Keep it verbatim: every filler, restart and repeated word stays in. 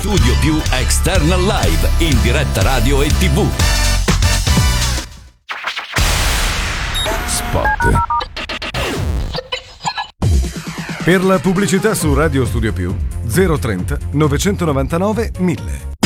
Studio Più External Live in diretta radio e tivù. Spot. Per la pubblicità su Radio Studio Più zero trenta novecentonovantanove mille.